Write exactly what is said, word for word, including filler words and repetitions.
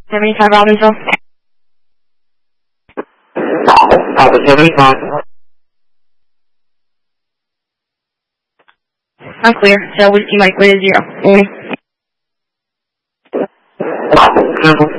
seventy-five Robbinsville. Papa seventy-five. I'm clear. So Whiskey Mike with a zero. Mm-hmm.